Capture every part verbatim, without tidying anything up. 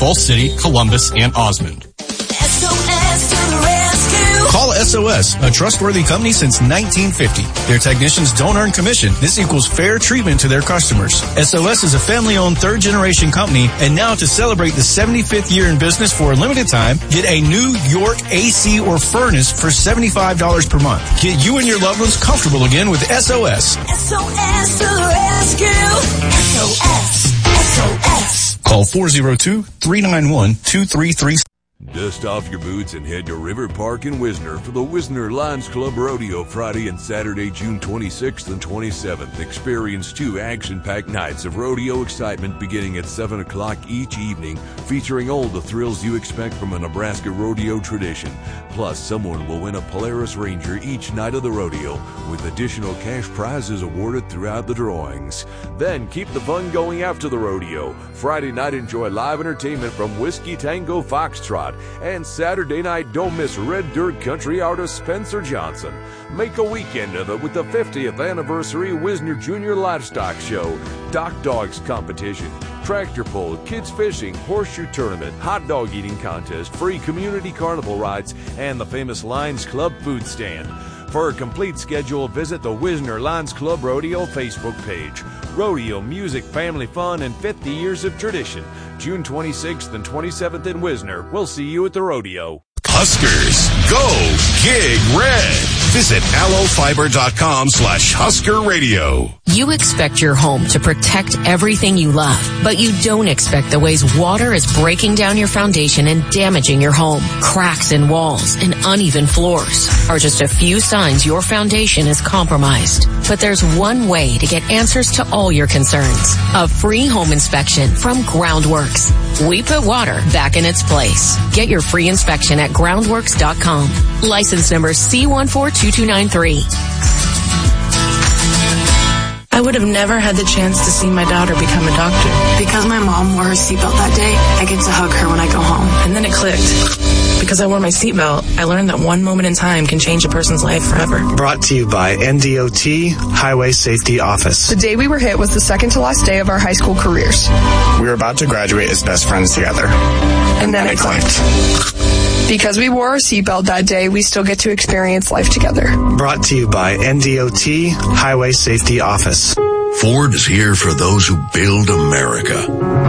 Falls City, Columbus, and Osmond. S O S to the rescue. Call S O S, a trustworthy company since nineteen fifty. Their technicians don't earn commission. This equals fair treatment to their customers. S O S is a family-owned third-generation company, and now to celebrate the seventy-fifth year in business for a limited time, get a New York A C or furnace for seventy-five dollars per month. Get you and your loved ones comfortable again with S O S. S O S to the rescue. S O S. S O S. Call four oh two, three nine one, two three three six. Dust off your boots and head to River Park in Wisner for the Wisner Lions Club Rodeo Friday and Saturday, June twenty-sixth and twenty-seventh. Experience two action-packed nights of rodeo excitement beginning at seven o'clock each evening, featuring all the thrills you expect from a Nebraska rodeo tradition. Plus, someone will win a Polaris Ranger each night of the rodeo, with additional cash prizes awarded throughout the drawings. Then, keep the fun going after the rodeo. Friday night, enjoy live entertainment from Whiskey Tango Foxtrot. And Saturday night, don't miss Red Dirt Country artist Spencer Johnson. Make a weekend of it with the fiftieth anniversary Wisner Junior Livestock Show, Dock Dogs Competition, tractor pull, kids fishing, horseshoe tournament, hot dog eating contest, free community carnival rides, and the famous Lions Club food stand. For a complete schedule, visit the Wisner Lions Club Rodeo Facebook page. Rodeo, music, family fun, and fifty years of tradition. June twenty-sixth and twenty-seventh in Wisner. We'll see you at the rodeo. Huskers, go Gig Red. Visit allofiber.com slash Husker Radio. You expect your home to protect everything you love, but you don't expect the ways water is breaking down your foundation and damaging your home. Cracks in walls and uneven floors are just a few signs your foundation is compromised. But there's one way to get answers to all your concerns. A free home inspection from Groundworks. We put water back in its place. Get your free inspection at groundworks dot com. License number C one four two two nine three. I would have never had the chance to see my daughter become a doctor. Because my mom wore her seatbelt that day, I get to hug her when I go home. And then it clicked. Because I wore my seatbelt, I learned that one moment in time can change a person's life forever. Brought to you by N D O T Highway Safety Office. The day we were hit was the second to last day of our high school careers. We were about to graduate as best friends together. And then it clicked. Because we wore our seatbelt that day, we still get to experience life together. Brought to you by N D O T Highway Safety Office. Ford is here for those who build America.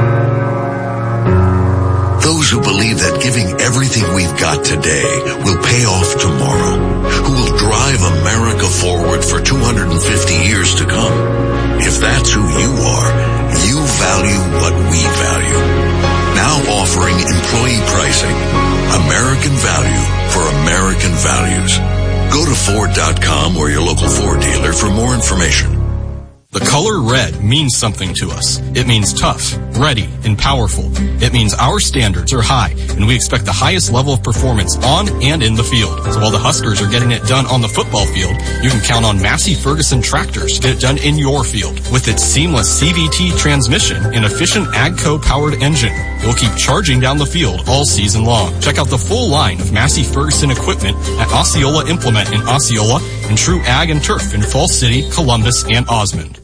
Those who believe that giving everything we've got today will pay off tomorrow. Who will drive America forward for two hundred fifty years to come. If that's who you are, you value what we value. Now offering employee pricing. American value for American values. Go to Ford dot com or your local Ford dealer for more information. The color red means something to us. It means tough, ready, and powerful. It means our standards are high, and we expect the highest level of performance on and in the field. So while the Huskers are getting it done on the football field, you can count on Massey Ferguson tractors to get it done in your field. With its seamless C V T transmission and efficient AGCO-powered engine, it will keep charging down the field all season long. Check out the full line of Massey Ferguson equipment at Osceola Implement in Osceola and True Ag and Turf in Falls City, Columbus, and Osmond.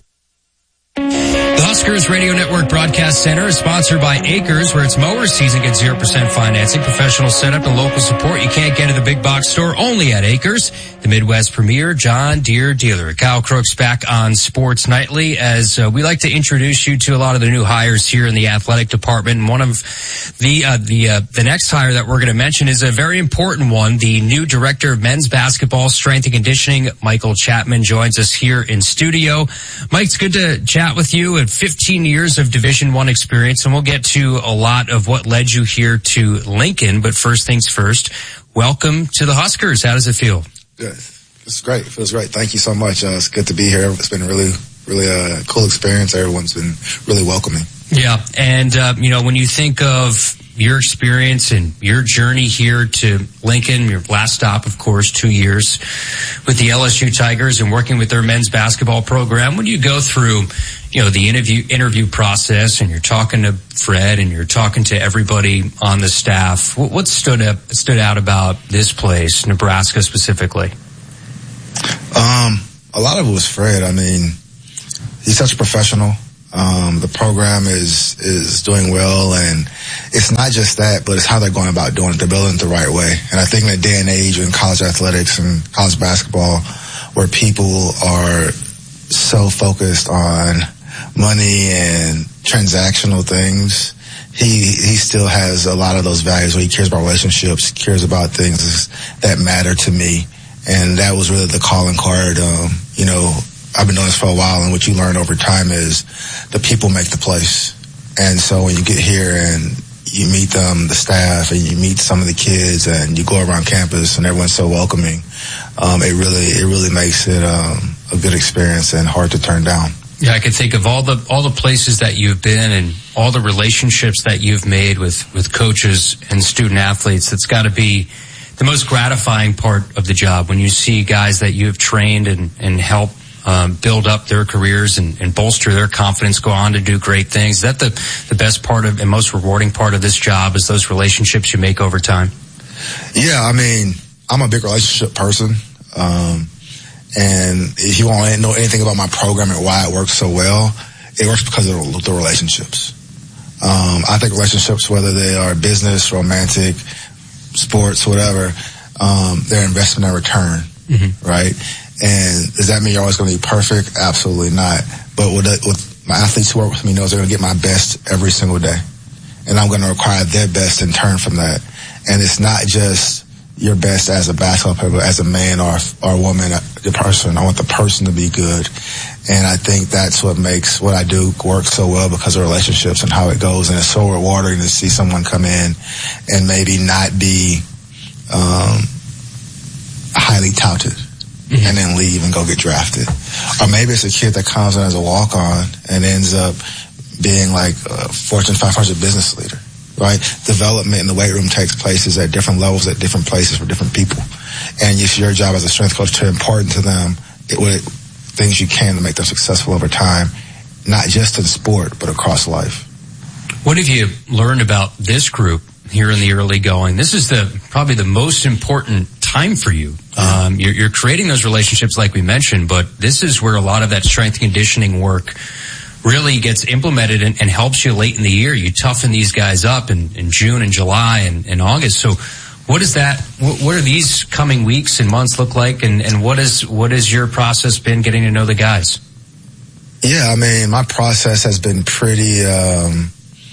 The Huskers Radio Network Broadcast Center is sponsored by Acres, where it's mower season. Get zero percent financing, professional setup, and local support you can't get at the big box store, only at Acres, the Midwest premier John Deere dealer. Kyle Crooks back on Sports Nightly as uh, we like to introduce you to a lot of the new hires here in the athletic department. And one of the uh, the uh, the next hire that we're going to mention is a very important one. The new director of men's basketball strength and conditioning, Michael Chapman, joins us here in studio. Mike, it's good to chat with you. At fifteen years of Division One experience, and we'll get to a lot of what led you here to Lincoln. But first things first, welcome to the Huskers. How does it feel? Good. It's great. It feels great. Thank you so much. Uh, it's good to be here. It's been a really, really a uh, cool experience. Everyone's been really welcoming. Yeah, and uh, you know, when you think of your experience and your journey here to Lincoln, your last stop, of course, two years with the L S U Tigers and working with their men's basketball program, when you go through, you know, the interview interview process and you're talking to Fred and you're talking to everybody on the staff, what, what stood up stood out about this place, Nebraska specifically? Um, a lot of it was Fred. I mean, he's such a professional. Um, the program is, is doing well, and it's not just that, but it's how they're going about doing it. They're building it the right way. And I think in a day and age in college athletics and college basketball where people are so focused on money and transactional things, he, he still has a lot of those values where he cares about relationships, cares about things that matter to me. And that was really the calling card. Um, you know, I've been doing this for a while, and what you learn over time is the people make the place. And so when you get here and you meet them, the staff, and you meet some of the kids, and you go around campus and everyone's so welcoming, um, it really, it really makes it, um, a good experience and hard to turn down. Yeah, I can think of all the, all the places that you've been and all the relationships that you've made with, with coaches and student athletes. It's got to be the most gratifying part of the job when you see guys that you've trained and, and helped Um, build up their careers and, and bolster their confidence, go on to do great things. Is that the, the best part of and most rewarding part of this job is those relationships you make over time? Yeah, I mean, I'm a big relationship person. Um, and if you want to know anything about my program and why it works so well, it works because of the relationships. Um, I think relationships, whether they are business, romantic, sports, whatever, um, they're investment and return, mm-hmm. right? And does that mean you're always going to be perfect? Absolutely not. But with, with my athletes who work with me knows they're going to get my best every single day. And I'm going to require their best in turn from that. And it's not just your best as a basketball player, but as a man or, or a woman, the person. I want the person to be good. And I think that's what makes what I do work so well because of relationships and how it goes. And it's so rewarding to see someone come in and maybe not be um, highly touted. Mm-hmm. And then leave and go get drafted. Or maybe it's a kid that comes in as a walk-on and ends up being like a Fortune five hundred business leader, right? Development in the weight room takes places at different levels, at different places for different people. And it's your job as a strength coach to impart to them it, what things you can to make them successful over time, not just in sport, but across life. What have you learned about this group here in the early going? This is the probably the most important time for you. Um, you're, you're creating those relationships like we mentioned, but this is where a lot of that strength conditioning work really gets implemented and, and helps you late in the year. You toughen these guys up in, in June and July and, and August. So what is that, what, what are these coming weeks and months look like? And, and what is, what has your process been getting to know the guys? Yeah, I mean, my process has been pretty, um,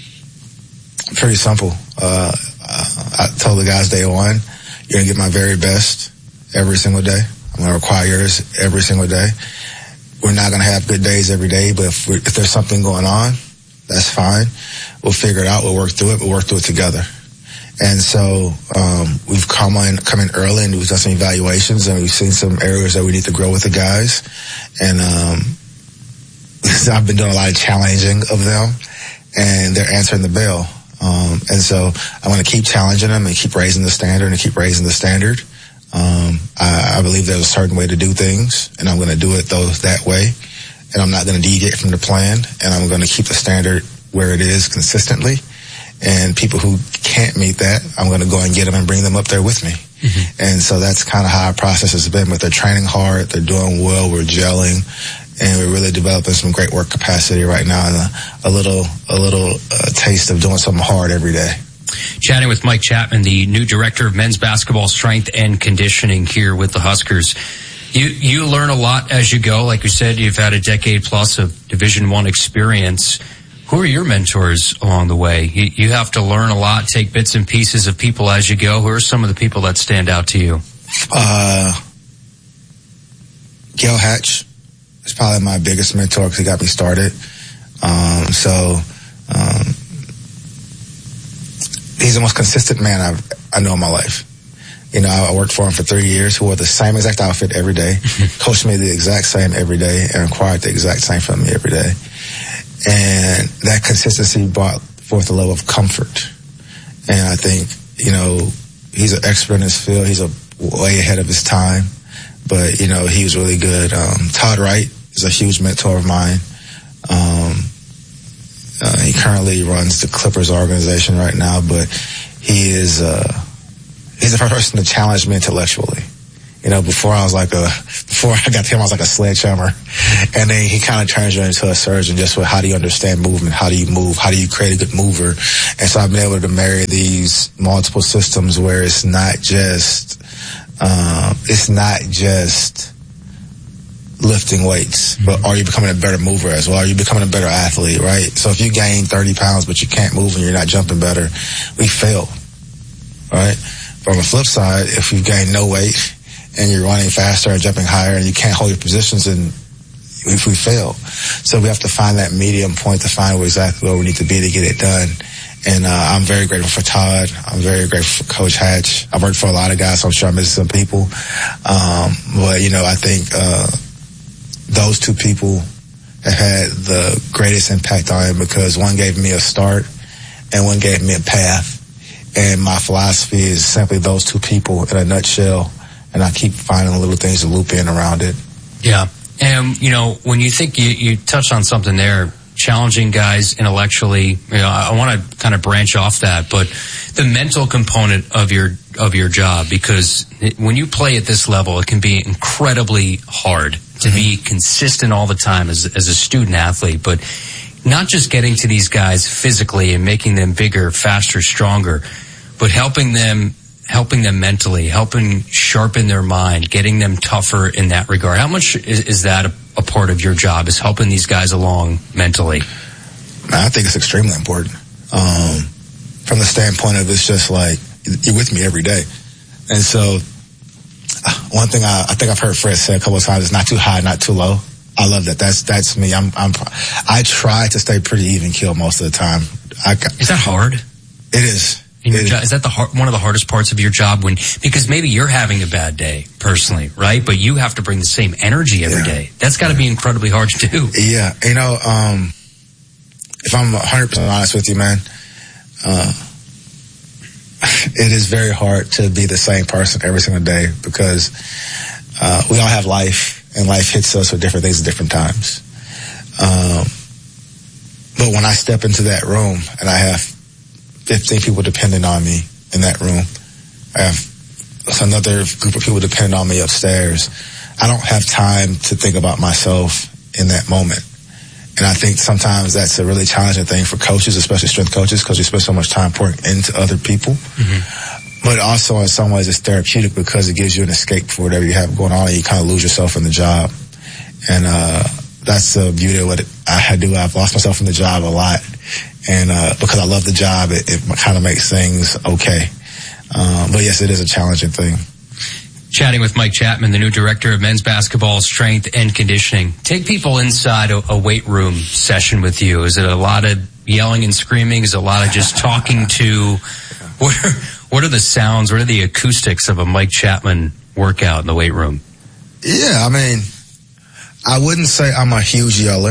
pretty simple. Uh, I told the guys day one, you're going to get my very best every single day. I'm going to require yours every single day. We're not going to have good days every day, but if, we, if there's something going on, that's fine. We'll figure it out. We'll work through it. We'll work through it together. And so um, we've come in, come in early and we've done some evaluations and we've seen some areas that we need to grow with the guys. And um, I've been doing a lot of challenging of them, and they're answering the bell. Um, and so I want to keep challenging them and keep raising the standard and keep raising the standard. Um, I, I believe there's a certain way to do things, and I'm going to do it though that way. And I'm not going to deviate from the plan, and I'm going to keep the standard where it is consistently. And people who can't meet that, I'm going to go and get them and bring them up there with me. Mm-hmm. And so that's kind of how our process has been. But they're training hard, they're doing well, we're gelling, and we're really developing some great work capacity right now, and a, a little, a little uh, taste of doing something hard every day. Chatting with Mike Chapman, the new director of men's basketball strength and conditioning here with the Huskers. You you learn a lot as you go. Like you said, you've had a decade plus of Division One experience. Who are your mentors along the way? You, you have to learn a lot, take bits and pieces of people as you go. Who are some of the people that stand out to you? Uh, Gail Hatch is probably my biggest mentor because he got me started. Um, so um, he's the most consistent man I've I know in my life. You know, I worked for him for three years, who wore the same exact outfit every day, coached me the exact same every day, and required the exact same from me every day. And that consistency brought forth a level of comfort. And I think, you know, he's an expert in his field. He's a way ahead of his time. But, you know, he was really good. Um, Todd Wright is a huge mentor of mine. Um, uh, he currently runs the Clippers organization right now, but he is, uh, he's the first person to challenge me intellectually. You know, before I was like a, before I got to him, I was like a sledgehammer. And then he kind of turns you into a surgeon just with how do you understand movement? How do you move? How do you create a good mover? And so I've been able to marry these multiple systems where it's not just, um, it's not just lifting weights, but are you becoming a better mover as well? Are you becoming a better athlete, right? So if you gain thirty pounds, but you can't move and you're not jumping better, we fail, right? But on the flip side, if you gain no weight and you're running faster and jumping higher and you can't hold your positions, and if we fail. So we have to find that medium point to find exactly where we need to be to get it done. And uh, I'm very grateful for Todd. I'm very grateful for Coach Hatch. I've worked for a lot of guys, so I'm sure I'm missing some people. Um, but, you know, I think uh, those two people have had the greatest impact on him because one gave me a start and one gave me a path. And my philosophy is simply those two people in a nutshell. And I keep finding little things to loop in around it. Yeah. And, you know, when you think you, you touched on something there, challenging guys intellectually, you know, I want to kind of branch off that, but the mental component of your, of your job, because it, when you play at this level, it can be incredibly hard to mm-hmm. be consistent all the time as, as a student athlete, but not just getting to these guys physically and making them bigger, faster, stronger, but helping them helping them mentally, helping sharpen their mind, getting them tougher in that regard. How much is, is that a, a part of your job, is helping these guys along mentally? I think it's extremely important. Um, from the standpoint of it's just like, you're with me every day. And so one thing I, I think I've heard Fred say a couple of times is not too high, not too low. I love that. That's, that's me. I'm, I'm, I try to stay pretty even keel most of the time. I, is that hard? It is. In your job, is that the hard, one of the hardest parts of your job? When because maybe you're having a bad day personally, right? But you have to bring the same energy every yeah. day. That's got to yeah. be incredibly hard to do. Yeah, you know, um, if I'm one hundred percent honest with you, man, uh, it is very hard to be the same person every single day because uh, we all have life, and life hits us with different things at different times. Um, but when I step into that room and I have fifteen people depending on me in that room, I have another group of people depending on me upstairs, I don't have time to think about myself in that moment. And I think sometimes that's a really challenging thing for coaches, especially strength coaches, because you spend so much time pouring into other people. Mm-hmm. But also in some ways it's therapeutic because it gives you an escape for whatever you have going on and you kind of lose yourself in the job. And uh that's the beauty of what I do. I've lost myself in the job a lot. And uh because I love the job, it, it kind of makes things okay. Um, but yes, it is a challenging thing. Chatting with Mike Chapman, the new director of men's basketball strength and conditioning. Take people inside a, a weight room session with you. Is it a lot of yelling and screaming? Is it a lot of just talking to? What are, what are the sounds? What are the acoustics of a Mike Chapman workout in the weight room? Yeah, I mean, I wouldn't say I'm a huge yeller.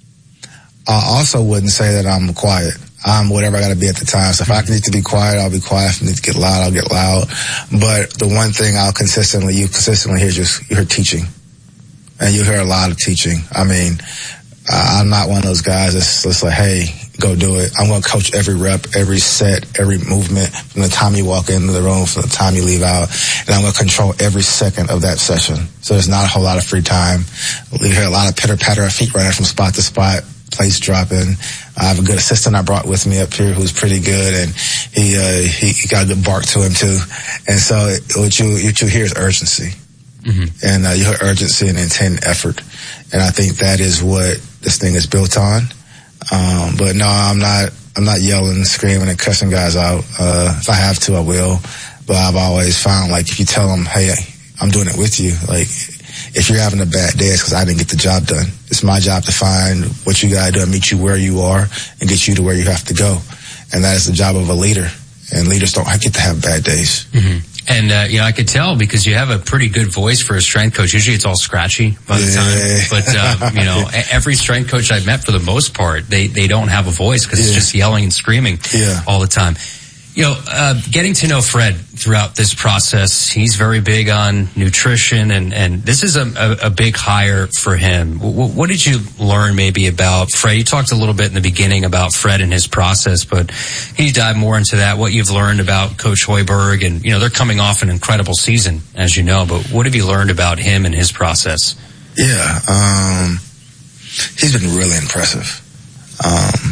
I also wouldn't say that I'm quiet. I'm whatever I got to be at the time. So if I need to be quiet, I'll be quiet. If I need to get loud, I'll get loud. But the one thing I'll consistently, you consistently hear just, you hear teaching. And you hear a lot of teaching. I mean, I'm not one of those guys that's just like, hey, go do it. I'm going to coach every rep, every set, every movement from the time you walk into the room, from the time you leave out. And I'm going to control every second of that session. So there's not a whole lot of free time. You hear a lot of pitter patter of feet running from spot to spot. Place dropping. I have a good assistant I brought with me up here who's pretty good, and he uh, he, he got a good bark to him too. And so it, what you what you hear is urgency, mm-hmm. and uh, you hear urgency and intent and effort. And I think that is what this thing is built on. Um, but no, I'm not I'm not yelling, screaming, and cussing guys out. Uh, if I have to, I will. But I've always found, like, if you tell them, hey, I'm doing it with you, like, if you're having a bad day, it's because I didn't get the job done. It's my job to find what you got to do and meet you where you are and get you to where you have to go. And that is the job of a leader. And leaders don't get to have bad days. Mm-hmm. And, uh, you know, I could tell because you have a pretty good voice for a strength coach. Usually it's all scratchy by the yeah. time. But, um, you know, every strength coach I've met for the most part, they, they don't have a voice because yeah. it's just yelling and screaming yeah. all the time. You know, uh, getting to know Fred throughout this process, he's very big on nutrition, and, and this is a, a, a big hire for him. W- what did you learn maybe about Fred? You talked a little bit in the beginning about Fred and his process, but can you dive more into that, what you've learned about Coach Hoiberg? And, you know, they're coming off an incredible season, as you know, but what have you learned about him and his process? Yeah, um, he's been really impressive. Um,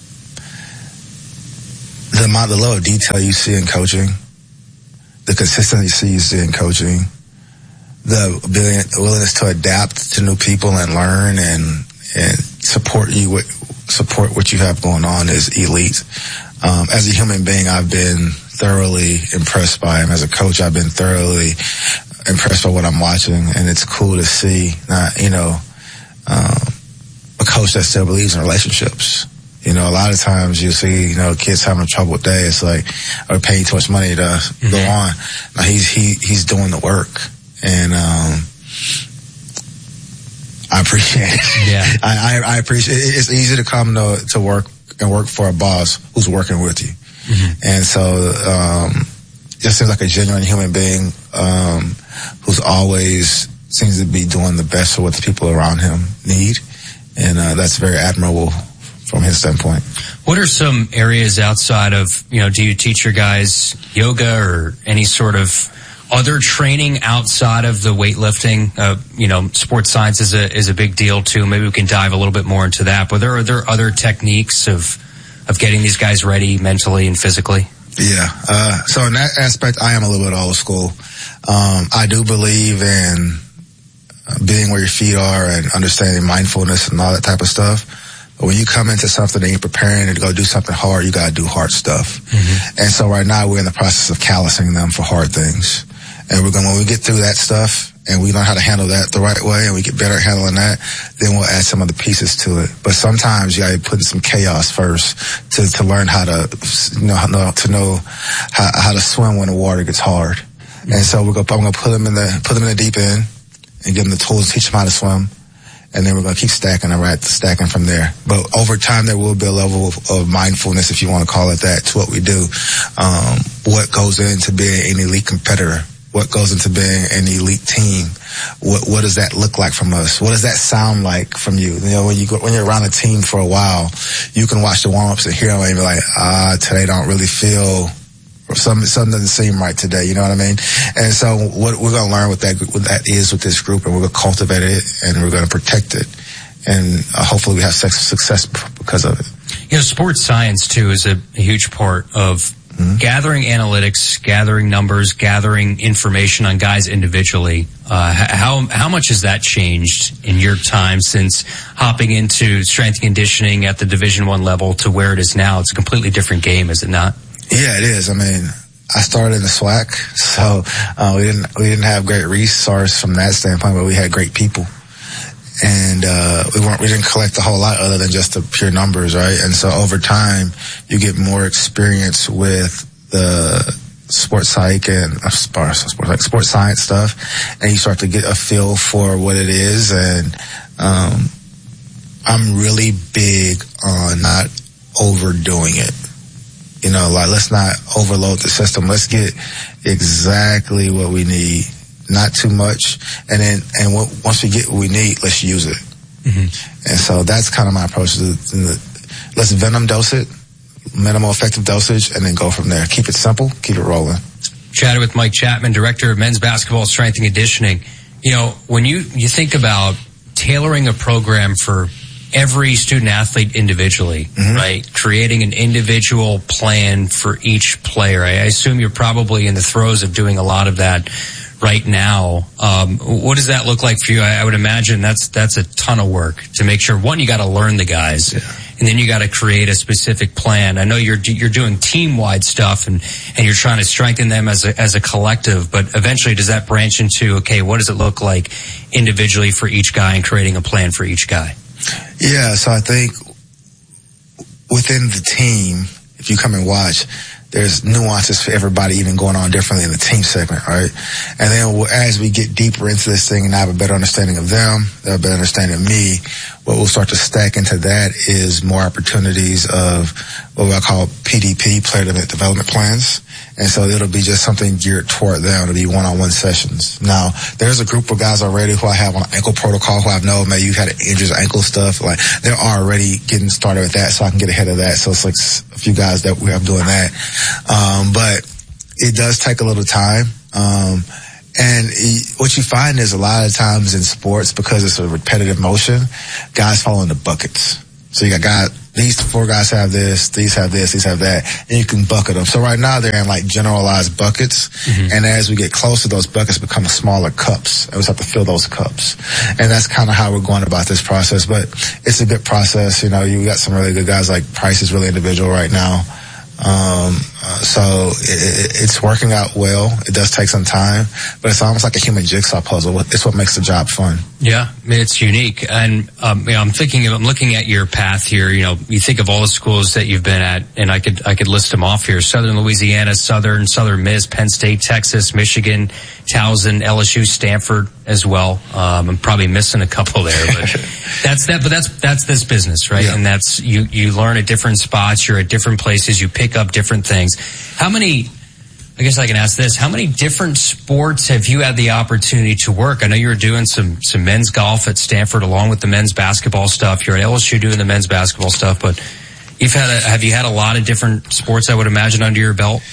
The amount, the level of detail you see in coaching, the consistency you see in coaching, the ability, willingness to adapt to new people and learn and and support you with, support what you have going on is elite. Um, as a human being, I've been thoroughly impressed by him. As a coach, I've been thoroughly impressed by what I'm watching, and it's cool to see, not, you know, um, a coach that still believes in relationships. You know, a lot of times you see, you know, kids having a troubled day. It's like, or paying too much money to mm-hmm. go on. Now he's, he, he's doing the work. And, um, I appreciate it. Yeah. I, I, I appreciate it. It's easy to come to, to work and work for a boss who's working with you. Mm-hmm. And so, um, just seems like a genuine human being, um, who's always seems to be doing the best for what the people around him need. And, uh, that's very admirable from his standpoint. What are some areas outside of, you know, do you teach your guys yoga or any sort of other training outside of the weightlifting? Uh, you know, sports science is a is a big deal too. Maybe we can dive a little bit more into that. But there are there other techniques of of getting these guys ready mentally and physically? Yeah. Uh, so in that aspect, I am a little bit old school. Um, I do believe in being where your feet are and understanding mindfulness and all that type of stuff. But when you come into something and you're preparing to go do something hard, you got to do hard stuff. Mm-hmm. And so right now we're in the process of callousing them for hard things. And we're going, when we get through that stuff and we learn how to handle that the right way and we get better at handling that, then we'll add some other pieces to it. But sometimes you got to put in some chaos first to, to learn how to, you know, to know how, how to swim when the water gets hard. Mm-hmm. And so we're going, I'm going to put them in the, put them in the deep end and give them the tools, teach them how to swim. And then we're going to keep stacking and right, stacking from there. But over time, there will be a level of, of mindfulness, if you want to call it that, to what we do. Um, what goes into being an elite competitor? What goes into being an elite team? What What does that look like from us? What does that sound like from you? You know, when you go, when you're around a team for a while, you can watch the warm ups and hear them and be like, ah, today don't really feel. Something, something doesn't seem right today, you know what I mean? And so what we're going to learn what that, what that is with this group, and we're going to cultivate it, and we're going to protect it. And uh, hopefully we have success because of it. You know, sports science, too, is a, a huge part of mm-hmm. gathering analytics, gathering numbers, gathering information on guys individually. Uh, how how much has that changed in your time since hopping into strength and conditioning at the Division One level to where it is now? It's a completely different game, is it not? Yeah, it is. I mean, I started in the SWAC, so uh, we didn't we didn't have great resource from that standpoint, but we had great people, and uh, we weren't we didn't collect a whole lot other than just the pure numbers, right? And so over time, you get more experience with the sports psych and uh, sports sports like sports science stuff, and you start to get a feel for what it is. And um, I'm really big on not overdoing it. You know, like, let's not overload the system. Let's get exactly what we need, not too much. And then, and w- once we get what we need, let's use it. Mm-hmm. And so that's kind of my approach to the, let's venom dose it, minimal effective dosage, and then go from there. Keep it simple, keep it rolling. Chatted with Mike Chapman, Director of Men's Basketball Strength and Conditioning. You know, when you, you think about tailoring a program for every student athlete individually, mm-hmm. right? Creating an individual plan for each player. I assume you're probably in the throes of doing a lot of that right now. Um, what does that look like for you? I, I would imagine that's that's a ton of work to make sure. One, you got to learn the guys, yeah. and then you got to create a specific plan. I know you're you're doing team wide stuff, and and you're trying to strengthen them as a as a collective. But eventually, does that branch into, okay, what does it look like individually for each guy, and creating a plan for each guy? Yeah, so I think within the team, if you come and watch, there's nuances for everybody even going on differently in the team segment, right? And then as we get deeper into this thing and I have a better understanding of them, they have a better understanding of me, what we'll start to stack into that is more opportunities of what I call P D P, player development plans. And so it'll be just something geared toward them. It'll be one-on-one sessions. Now, there's a group of guys already who I have on ankle protocol who I know, maybe you've had an injured ankle stuff. Like, they're already getting started with that, so I can get ahead of that. So it's like a few guys that we have doing that. Um, but it does take a little time. Um, and it, what you find is a lot of times in sports, because it's a repetitive motion, guys fall into buckets. So you got guys, these four guys have this, these have this, these have that, and you can bucket them. So right now they're in like generalized buckets, mm-hmm. and as we get closer, those buckets become smaller cups, and we have to fill those cups. And that's kind of how we're going about this process, but it's a good process. You know, you got some really good guys, like Price is really individual right now. Um, uh, so it, it's working out well. It does take some time, but it's almost like a human jigsaw puzzle. It's what makes the job fun. Yeah, it's unique. And, um, you know, I'm thinking, I'm looking at your path here. You know, you think of all the schools that you've been at, and I could, I could list them off here. Southern Louisiana, Southern, Southern Miss, Penn State, Texas, Michigan, Towson, L S U, Stanford as well. Um, I'm probably missing a couple there, but that's that, but that's, that's this business, right? Yeah. And that's, you, you learn at different spots, you're at different places, you pick up different things. How many, I guess I can ask this, how many different sports have you had the opportunity to work? I know you were doing some, some men's golf at Stanford along with the men's basketball stuff. You're at L S U doing the men's basketball stuff, but you've had a, have you had a lot of different sports, I would imagine, under your belt?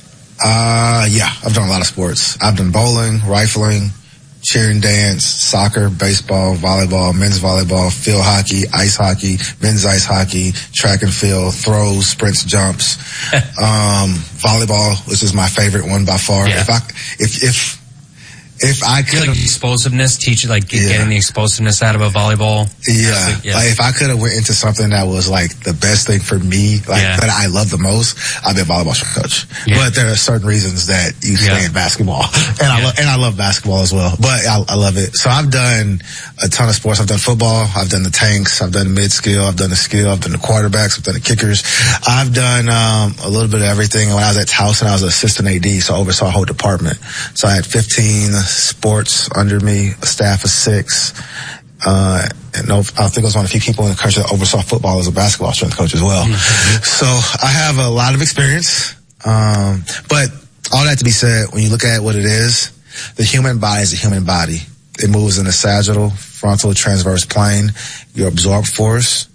Uh, yeah, I've done a lot of sports. I've done bowling, rifling, cheer and dance, soccer, baseball, volleyball, men's volleyball, field hockey, ice hockey, men's ice hockey, track and field, throws, sprints, jumps. um, volleyball, which is my favorite one by far. Yeah. If I, if, if, if I could like explosiveness, teach like yeah. getting the explosiveness out of a volleyball. Yeah. yeah. Like if I could have went into something that was like the best thing for me, like yeah. that I love the most, I'd be a volleyball coach. Yeah. But there are certain reasons that you stay yeah. in basketball. And yeah. I love, and I love basketball as well. But I, I love it. So I've done a ton of sports. I've done football. I've done the tanks. I've done the mid skill. I've done the skill. I've done the quarterbacks. I've done the kickers. I've done, um, a little bit of everything. When I was at Towson, I was an assistant A D, so I oversaw a whole department. So I had fifteen sports under me, a staff of six. Uh, and no, I think I was one of the few people in the country that oversaw football as a basketball strength coach as well. Mm-hmm. So I have a lot of experience. Um, but all that to be said, when you look at what it is, the human body is a human body. It moves in a sagittal, frontal, transverse plane. You absorb force.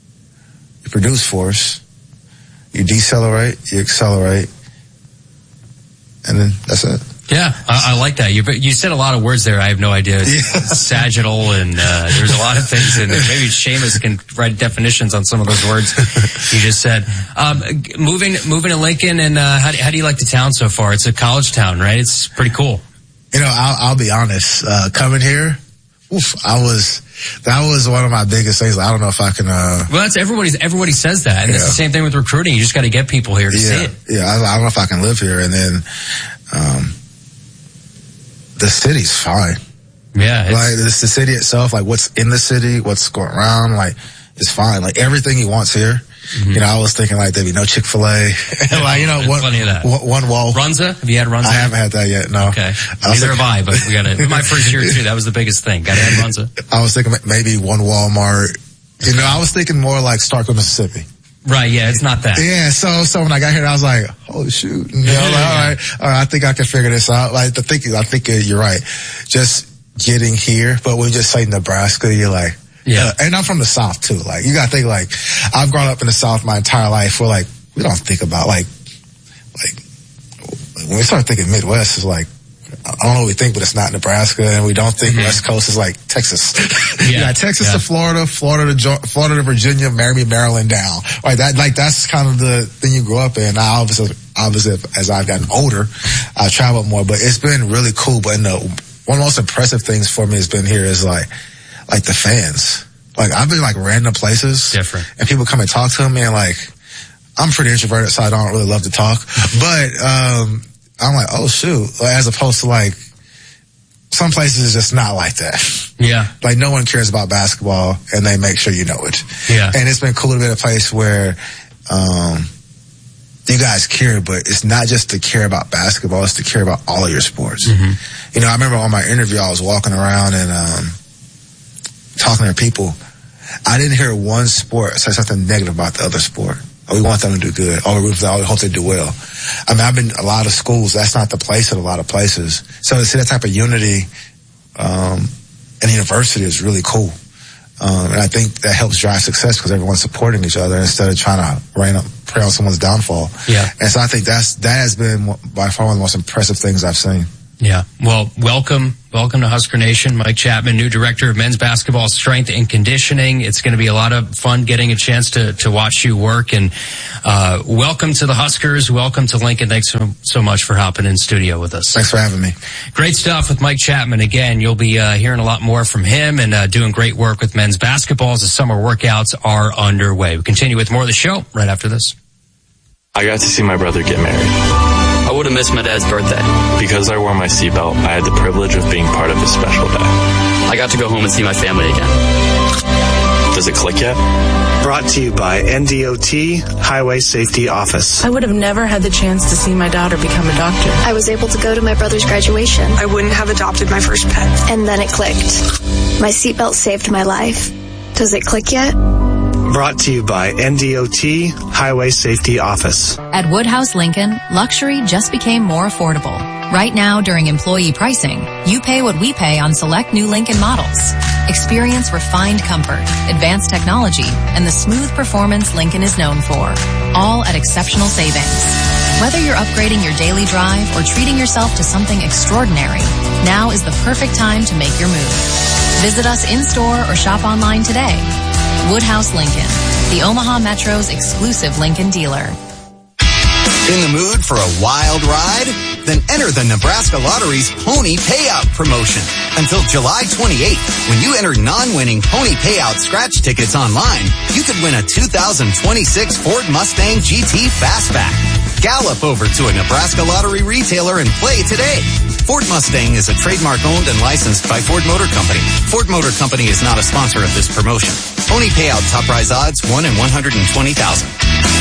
You produce force. You decelerate. You accelerate. And then that's it. Yeah, I, I like that. You you said a lot of words there. I have no idea. Yeah. Sagittal, and uh, there's a lot of things in there. Maybe Seamus can write definitions on some of those words you just said. Um, moving moving to Lincoln, and uh, how, do, how do you like the town so far? It's a college town, right? It's pretty cool. You know, I'll, I'll be honest. Uh, coming here, oof, I was. That was one of my biggest things. I don't know if I can. Uh, well, that's everybody's. Everybody says that, and yeah. it's the same thing with recruiting. You just got to get people here to yeah. see it. Yeah, I, I don't know if I can live here, and then. Um, The city's fine. Yeah. Like, this, the city itself, like, what's in the city, what's going around, like, it's fine. Like, everything he wants here. Mm-hmm. You know, I was thinking, like, there'd be no Chick-fil-A. Yeah, like, you know, one, plenty of that. One, one wall. Runza? Have you had Runza? I haven't had that yet, no. Okay. Neither have I, but we gotta, my first year too, that was the biggest thing. Gotta have Runza. I was thinking maybe one Walmart. You know, I was thinking more like Starkville, Mississippi. Right, yeah, it's not that. Yeah, so so when I got here, I was like, "Oh shoot!" You know, like, all right, all right, I think I can figure this out. Like, the thinking, I think you're right. Just getting here, but when you just say Nebraska, you're like, yeah. Uh, and I'm from the South too. Like, you gotta think like, I've grown up in the South my entire life. We're like, we don't think about like, like when we start thinking Midwest, it's like. I don't know what we think, but it's not Nebraska, and we don't think mm-hmm. West Coast is like Texas. Yeah, yeah Texas yeah. to Florida, Florida to Florida to Virginia, maybe Maryland down. Right, that like that's kind of the thing you grew up in. Now, obviously, obviously, as I've gotten older, I've traveled more, but it's been really cool. But the, one of the most impressive things for me has been here is like, like the fans. Like I've been like random places, different, and people come and talk to me, and like I'm pretty introverted, so I don't really love to talk, but. um I'm like, oh shoot, as opposed to like, some places it's just not like that. Yeah. Like no one cares about basketball and they make sure you know it. Yeah. And it's been cool to be at a place where, um, you guys care, but it's not just to care about basketball, it's to care about all of your sports. Mm-hmm. You know, I remember on my interview, I was walking around and um, talking to people. I didn't hear one sport say something negative about the other sport. Oh, we want them to do good. Oh, we hope they do well. I mean, I've been a lot of schools. That's not the place at a lot of places. So to see that type of unity um, in university is really cool. Um, and I think that helps drive success because everyone's supporting each other instead of trying to rain up, pray on someone's downfall. Yeah. And so I think that's, that has been by far one of the most impressive things I've seen. Yeah. Well, welcome. Welcome to Husker Nation. Mike Chapman, new director of men's basketball strength and conditioning. It's going to be a lot of fun getting a chance to, to watch you work. And uh, welcome to the Huskers. Welcome to Lincoln. Thanks so, so much for hopping in studio with us. Thanks for having me. Great stuff with Mike Chapman. Again, you'll be uh, hearing a lot more from him and uh, doing great work with men's basketball as the summer workouts are underway. We continue with more of the show right after this. I got to see my brother get married. I would have missed my dad's birthday. Because I wore my seatbelt, I had the privilege of being part of a special day. I got to go home and see my family again. Does it click yet? Brought to you by N D O T Highway Safety Office. I would have never had the chance to see my daughter become a doctor. I was able to go to my brother's graduation. I wouldn't have adopted my first pet. And then it clicked. My seatbelt saved my life. Does it click yet? Brought to you by N D O T Highway Safety Office. At Woodhouse Lincoln, luxury just became more affordable. Right now, during employee pricing, you pay what we pay on select new Lincoln models. Experience refined comfort, advanced technology, and the smooth performance Lincoln is known for. All at exceptional savings. Whether you're upgrading your daily drive or treating yourself to something extraordinary, now is the perfect time to make your move. Visit us in-store or shop online today. Woodhouse Lincoln, the Omaha Metro's exclusive Lincoln dealer. In the mood for a wild ride? Then enter the Nebraska Lottery's Pony Payout promotion. Until July twenty-eighth, when you enter non-winning Pony Payout scratch tickets online, you could win a two thousand twenty-six Ford Mustang G T Fastback. Gallop over to a Nebraska Lottery retailer and play today. Ford Mustang is a trademark owned and licensed by Ford Motor Company. Ford Motor Company is not a sponsor of this promotion. Pony Payout top prize odds one in one hundred twenty thousand.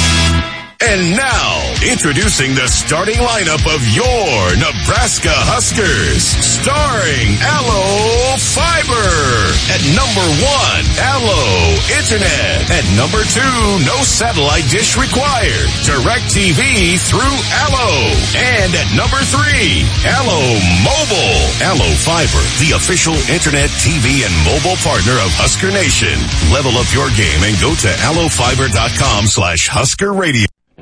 And now, introducing the starting lineup of your Nebraska Huskers, starring Allo Fiber. At number one, Allo Internet. At number two, no satellite dish required. DirecTV through Allo. And at number three, Allo Mobile. Allo Fiber, the official internet, T V, and mobile partner of Husker Nation. Level up your game and go to allo fiber dot com slash Husker Radio.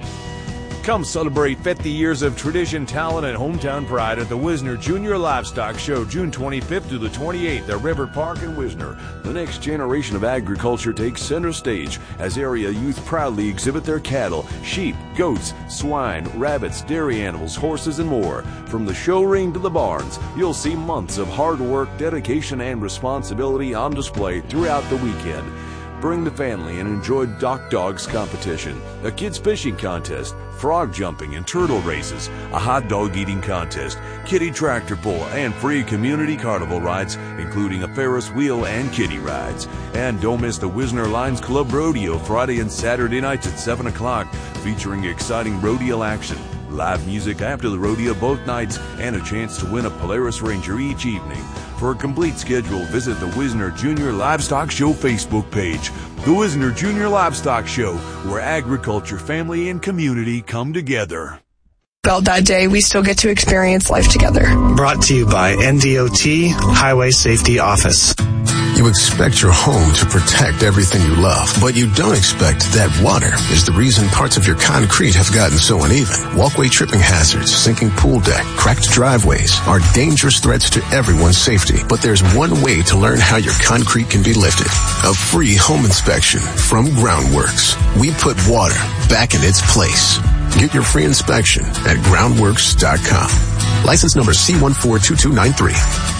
Come celebrate fifty years of tradition, talent, and hometown pride at the Wisner Junior Livestock Show, June twenty-fifth through the twenty-eighth at River Park in Wisner. The next generation of agriculture takes center stage as area youth proudly exhibit their cattle, sheep, goats, swine, rabbits, dairy animals, horses, and more. From the show ring to the barns, you'll see months of hard work, dedication, and responsibility on display throughout the weekend. Bring the family and enjoy Dock Dogs competition, a kids fishing contest, frog jumping and turtle races, a hot dog eating contest, kiddie tractor pull, and free community carnival rides, including a Ferris wheel and kiddie rides. And don't miss the Wisner Lions Club Rodeo Friday and Saturday nights at seven o'clock, featuring exciting rodeo action, live music after the rodeo both nights, and a chance to win a Polaris Ranger each evening. For a complete schedule, visit the Wisner Junior Livestock Show Facebook page. The Wisner Junior Livestock Show, where agriculture, family, and community come together. Belt that day, we still get to experience life together. Brought to you by N D O T Highway Safety Office. You expect your home to protect everything you love, but you don't expect that water is the reason parts of your concrete have gotten so uneven. Walkway tripping hazards, sinking pool deck, cracked driveways are dangerous threats to everyone's safety. But there's one way to learn how your concrete can be lifted. A free home inspection from Groundworks. We put water back in its place. Get your free inspection at groundworks dot com. License number C one four two two nine three.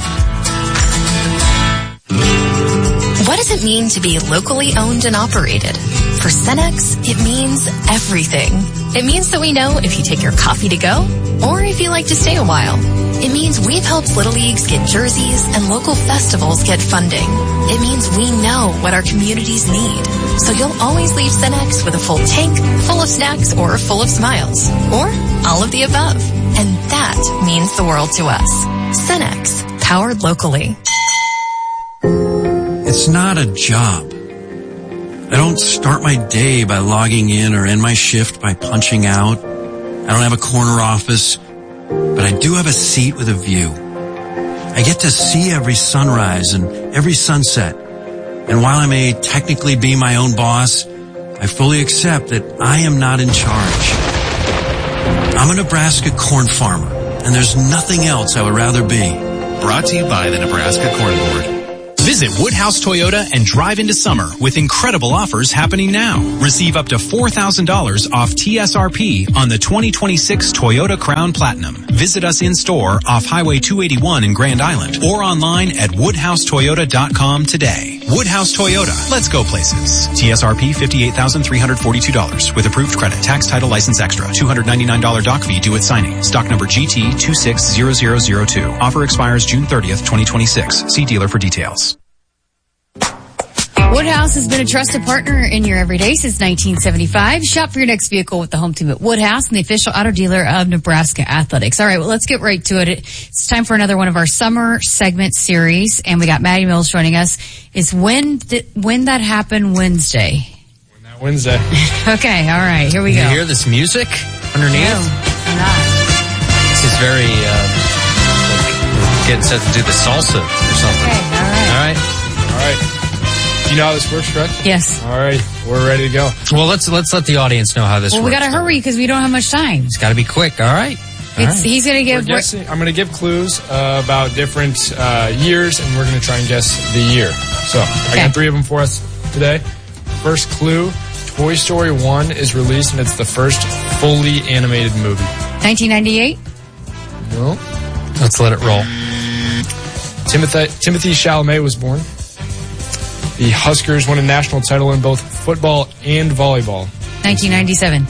What does it mean to be locally owned and operated? For Cenex, it means everything. It means that we know if you take your coffee to go or if you like to stay a while. It means we've helped Little Leagues get jerseys and local festivals get funding. It means we know what our communities need. So you'll always leave Cenex with a full tank, full of snacks, or full of smiles. Or all of the above. And that means the world to us. Cenex, powered locally. It's not a job. I don't start my day by logging in or end my shift by punching out. I don't have a corner office, but I do have a seat with a view. I get to see every sunrise and every sunset. And while I may technically be my own boss, I fully accept that I am not in charge. I'm a Nebraska corn farmer, and there's nothing else I would rather be. Brought to you by the Nebraska Corn Board. Visit Woodhouse Toyota and drive into summer with incredible offers happening now. Receive up to four thousand dollars off T S R P on the twenty twenty-six Toyota Crown Platinum. Visit us in-store off Highway two eighty-one in Grand Island or online at woodhouse toyota dot com today. Woodhouse Toyota. Let's go places. T S R P fifty-eight thousand three hundred forty-two dollars with approved credit. Tax, title, license extra. two hundred ninety-nine dollars doc fee due at signing. Stock number G T two six zero zero zero two. Offer expires June thirtieth, twenty twenty-six. See dealer for details. Woodhouse has been a trusted partner in your everyday since nineteen seventy-five. Shop for your next vehicle with the home team at Woodhouse and the official auto dealer of Nebraska Athletics. All right, well, let's get right to it. It's time for another one of our summer segment series, and we got Maddie Mills joining us. Is when did, when that happened Wednesday? When that Wednesday. Okay, all right, here we Can go. you hear this music underneath? No, I'm not. This is very, um, like getting set to do the salsa or something. Okay, all right. All right. All right. Do you know how this works, Fred? Yes. All right, we're ready to go. Well, let's let's let the audience know how this Well, works. we got to hurry because we don't have much time. It's got to be quick. All right. All It's, right. he's going to We're give. guessing, I'm going to give clues uh, about different uh, years, and we're going to try and guess the year. So I Okay. got three of them for us today. First clue, Toy Story one is released, and it's the first fully animated movie. nineteen ninety-eight? No. Let's let it roll. Timothy, Timothy Chalamet was born. The Huskers won a national title in both football and volleyball. nineteen ninety-seven.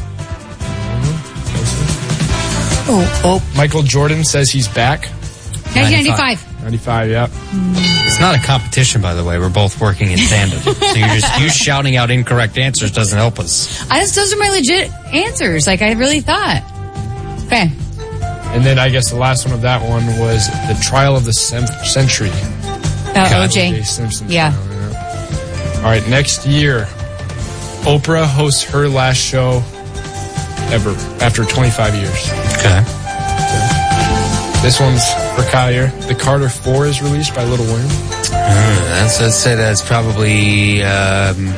Oh, oh. Michael Jordan says he's back. nineteen ninety-five. ninety-five, yeah. It's not a competition, by the way. We're both working in tandem. So you're just you shouting out incorrect answers doesn't help us. I just, those are my legit answers. Like I really thought. Okay. And then I guess the last one of that one was the trial of the Sem- century. Uh, O J. Simpson. Yeah. trial, yeah. All right, next year, Oprah hosts her last show ever after twenty-five years. Okay. This one's for Kyle. The Carter four is released by Lil Wayne. Uh, that's, let's say that's probably um,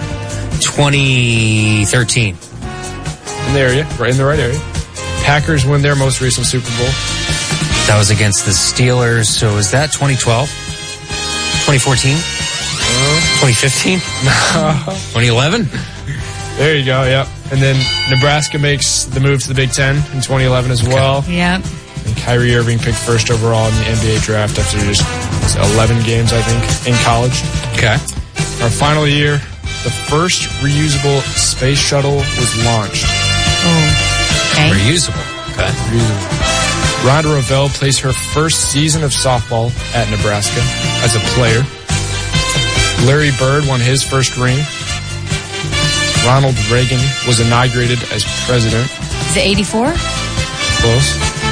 twenty thirteen. In the area, right in the right area. Packers win their most recent Super Bowl. That was against the Steelers. So is that twenty twelve? twenty fourteen? twenty fifteen? twenty eleven? There you go, yep. And then Nebraska makes the move to the Big Ten in twenty eleven as well. Yep. And Kyrie Irving picked first overall in the N B A draft after just eleven games, I think, in college. Okay. Our final year, the first reusable space shuttle was launched. Oh, okay. Reusable. Okay. Reusable. Rhonda Revelle plays her first season of softball at Nebraska as a player. Larry Bird won his first ring. Ronald Reagan was inaugurated as president. Is it eighty-four? Close.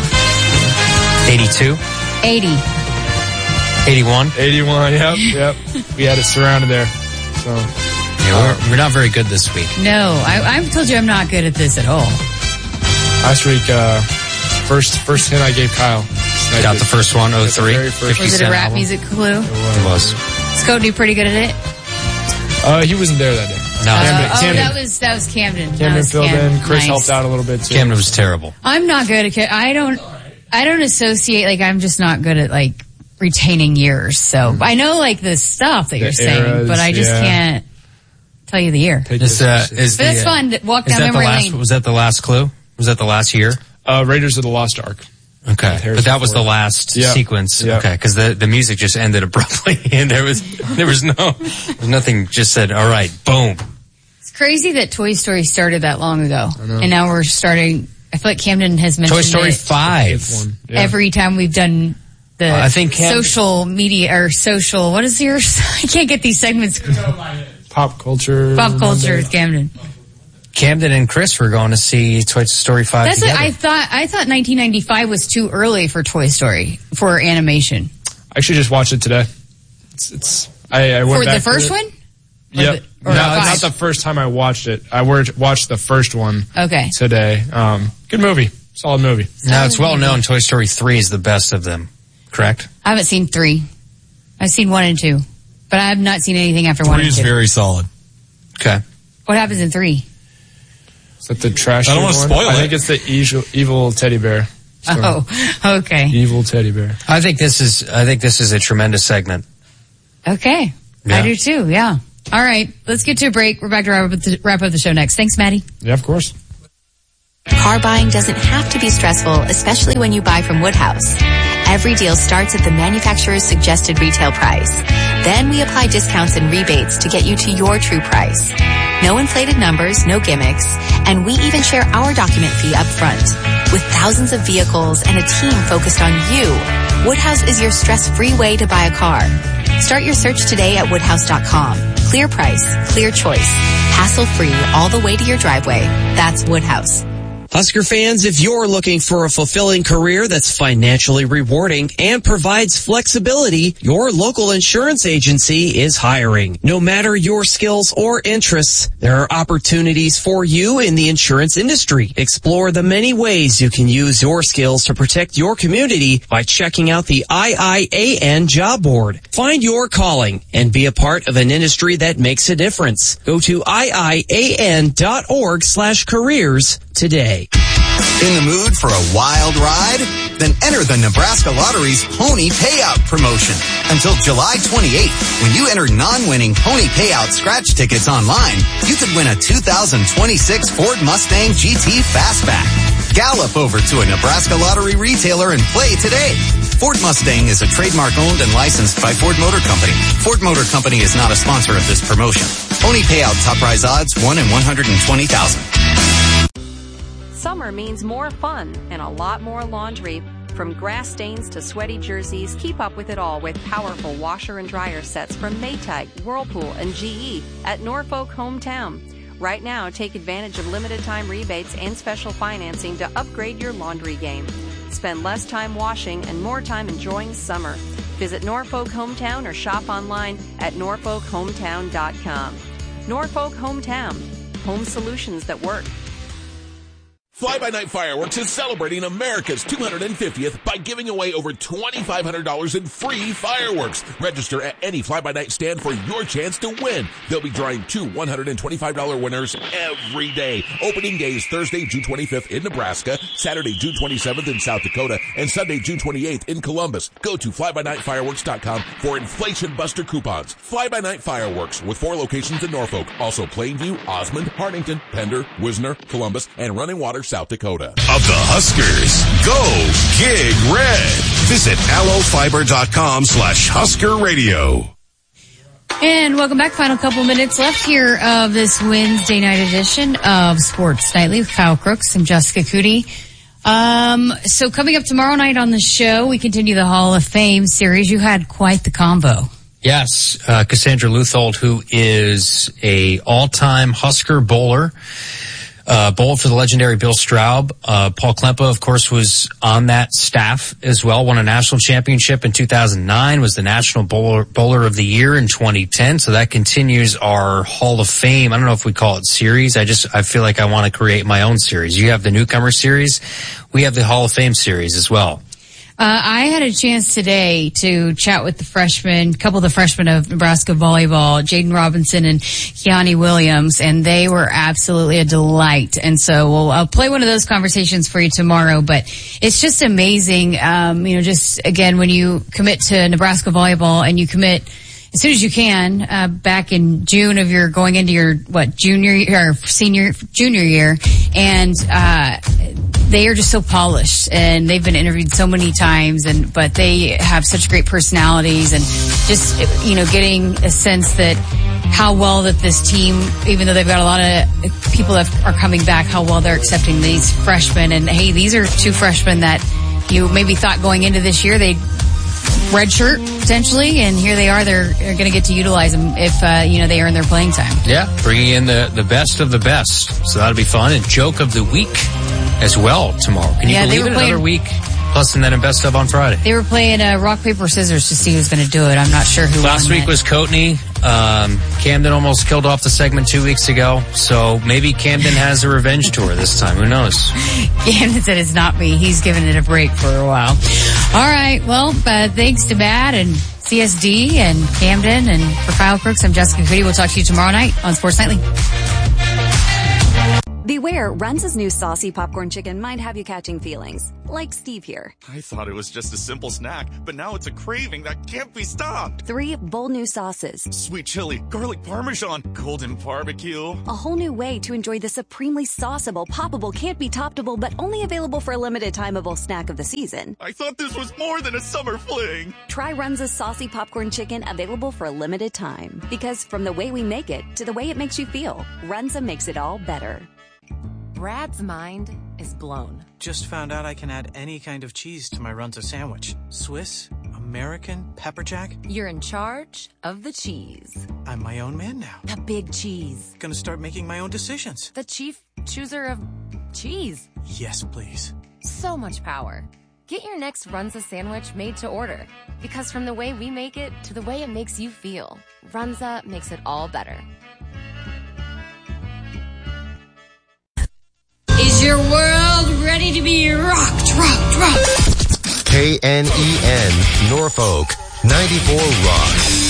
eighty-two? eighty. eighty-one? eighty-one, yep, yep. We had it surrounded there. So, yeah, we're, we're not very good this week. No, I, I've told you I'm not good at this at all. Last week, uh, first first hint I gave Kyle. I got the first one, oh three. Was it a rap music clue? It was. Scott do pretty good at it? Uh, he wasn't there that day. No. Uh, Camden, oh, Camden. that was that was Camden. That Camden was filled Cam- in. Chris nice. helped out a little bit too. Camden was terrible. I'm not good at. ca- I don't. I don't associate. Like I'm just not good at like retaining years. So I know like the stuff that The you're saying, eras, but I just yeah. can't tell you the year. Is, uh, is But that's the, fun to walk is down that the memory last, lane. Was that the last clue? Was that the last year? Uh, Raiders of the Lost Ark. Okay, but that was the last Yeah. sequence. Yeah. Okay, because the, the music just ended abruptly, and there was there was no there was nothing. Just said, "All right, boom." It's crazy that Toy Story started that long ago, and now we're starting I feel like Camden has mentioned Toy Story it five. Yeah. every time we've done the Uh, I think Cam- social media or social. What is yours? I can't get these segments. Pop culture. Pop culture Monday. with Camden. Camden and Chris were going to see Toy Story five That's together. what I thought. I thought nineteen ninety-five was too early for Toy Story for animation. I actually just watched it today. It's, it's I, I went For back the first to it. one? Yep. Or No, the not five? the first time I watched it. I wor- watched the first one Okay. today. Um, good movie. Solid movie. Now, it's well known Toy Story three is the best of them, correct? I haven't seen three. I've seen one and two, but I have not seen anything after one Three and is two. very solid. Okay. What happens in three? Is that the trash? I don't one? wanna spoil I it. think it's the evil, evil teddy bear. story. Oh, okay. Evil teddy bear. I think this is, I think this is a tremendous segment. Okay. Yeah. I do too, yeah. All right, let's get to a break. We're back to wrap up the, wrap up the show next. Thanks, Maddie. Yeah, of course. Car buying doesn't have to be stressful, especially when you buy from Woodhouse. Every deal starts at the manufacturer's suggested retail price. Then we apply discounts and rebates to get you to your true price. No inflated numbers, no gimmicks, and we even share our document fee up front. With thousands of vehicles and a team focused on you, Woodhouse is your stress-free way to buy a car. Start your search today at woodhouse dot com. Clear price, clear choice. Hassle-free all the way to your driveway. That's Woodhouse. Husker fans, if you're looking for a fulfilling career that's financially rewarding and provides flexibility, your local insurance agency is hiring. No matter your skills or interests, there are opportunities for you in the insurance industry. Explore the many ways you can use your skills to protect your community by checking out the I I A N job board. Find your calling and be a part of an industry that makes a difference. Go to I I A N dot org slash careers today. In the mood for a wild ride? Then enter the Nebraska Lottery's Pony Payout promotion. Until July twenty-eighth, when you enter non-winning Pony Payout scratch tickets online, you could win a two thousand twenty-six Ford Mustang G T Fastback. Gallop over to a Nebraska Lottery retailer and play today. Ford Mustang is a trademark owned and licensed by Ford Motor Company. Ford Motor Company is not a sponsor of this promotion. Pony Payout top prize odds one in one hundred twenty thousand. Summer means more fun and a lot more laundry. From grass stains to sweaty jerseys, keep up with it all with powerful washer and dryer sets from Maytag, Whirlpool, and G E at Norfolk Hometown. Right now, take advantage of limited time rebates and special financing to upgrade your laundry game. Spend less time washing and more time enjoying summer. Visit Norfolk Hometown or shop online at norfolk hometown dot com. Norfolk Hometown, home solutions that work. Fly By Night Fireworks is celebrating America's two hundred fiftieth by giving away over twenty-five hundred dollars in free fireworks. Register at any Fly By Night stand for your chance to win. They'll be drawing two one hundred twenty-five dollars winners every day. Opening days Thursday, June twenty-fifth in Nebraska, Saturday, June twenty-seventh in South Dakota, and Sunday, June twenty-eighth in Columbus. Go to fly by night fireworks dot com for Inflation Buster coupons. Fly By Night Fireworks with four locations in Norfolk. Also Plainview, Osmond, Hartington, Pender, Wisner, Columbus, and Running Water, South Dakota. Of the Huskers, go Gig Red. Visit allofiber dot com slash Husker Radio. And welcome back. Final couple minutes left here of this Wednesday night edition of Sports Nightly with Kyle Crooks and Jessica Cootie. Um, so coming up tomorrow night on the show, we continue the Hall of Fame series. You had quite the combo. Yes, uh, Cassandra Luthold, who is a all-time Husker bowler. Uh, bowled for the legendary Bill Straub. Uh, Paul Klempa, of course, was on that staff as well. Won a national championship in two thousand nine, was the National Bowler, Bowler of the Year in twenty ten. So that continues our Hall of Fame. I don't know if we call it series. I just, I feel like I want to create my own series. You have the newcomer series. We have the Hall of Fame series as well. Uh, I had a chance today to chat with the freshmen, a couple of the freshmen of Nebraska volleyball, Jaden Robinson and Keani Williams, and they were absolutely a delight. And so we'll, I'll play one of those conversations for you tomorrow, but it's just amazing. Um, you know, just again, when you commit to Nebraska volleyball and you commit as soon as you can, uh, back in June of your going into your, what, junior year or senior, junior year, and, uh, they are just so polished, and they've been interviewed so many times, and but they have such great personalities, and just, you know, getting a sense that how well that this team, even though they've got a lot of people that are coming back, how well they're accepting these freshmen. And hey, these are two freshmen that you maybe thought going into this year they'd redshirt potentially, and here they are. They're, they're going to get to utilize them if uh, you know they earn their playing time. Yeah, bringing in the the best of the best, so that'll be fun. And joke of the week as well tomorrow. Can you yeah, believe they were it? playing, Another week plus, and then a best of on Friday. They were playing uh, rock paper scissors to see who's going to do it. I'm not sure who. Last won week that. was Coatney. Um, Camden almost killed off the segment two weeks ago, so maybe Camden has a revenge tour this time. Who knows? Camden said it's not me. He's given it a break for a while. All right. Well, uh, thanks to Matt and C S D and Camden, and for Kyle Crooks, I'm Jessica Cootie. We'll talk to you tomorrow night on Sports Nightly. Beware, Runza's new saucy popcorn chicken might have you catching feelings. Like Steve here. I thought it was just a simple snack, but now it's a craving that can't be stopped. Three bold new sauces. Sweet chili, garlic parmesan, golden barbecue. A whole new way to enjoy the supremely sauceable, poppable, can't be toppable, but only available for a limited timeable snack of the season. I thought this was more than a summer fling. Try Runza's saucy popcorn chicken, available for a limited time. Because from the way we make it to the way it makes you feel, Runza makes it all better. Brad's mind is blown. Just found out I can add any kind of cheese to my Runza sandwich. Swiss, American, pepper jack. You're in charge of the cheese. I'm my own man now. The big cheese. Gonna start making my own decisions. The chief chooser of cheese. Yes, please. So much power. Get your next Runza sandwich made to order. Because from the way we make it to the way it makes you feel, Runza makes it all better. Is your world ready to be rocked, rocked, rocked? K N E N, Norfolk, ninety-four Rock.